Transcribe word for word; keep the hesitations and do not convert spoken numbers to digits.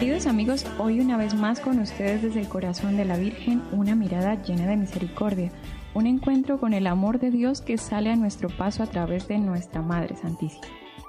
Queridos amigos, hoy una vez más con ustedes desde el corazón de la Virgen, una mirada llena de misericordia, un encuentro con el amor de Dios que sale a nuestro paso a través de nuestra Madre Santísima.